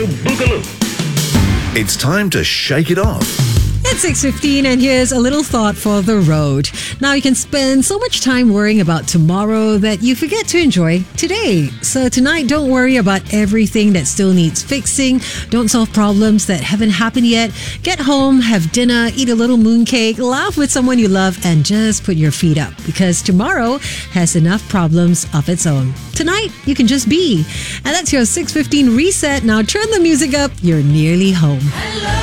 It's time to shake it off. It's 6:15 and here's a little thought for the road. Now you can spend so much time worrying about tomorrow that you forget to enjoy today. So tonight, don't worry about everything that still needs fixing. Don't solve problems that haven't happened yet. Get home, have dinner, eat a little mooncake, laugh with someone you love, and just put your feet up because tomorrow has enough problems of its own. Tonight, you can just be. And that's your 6:15 reset. Now turn the music up. You're nearly home.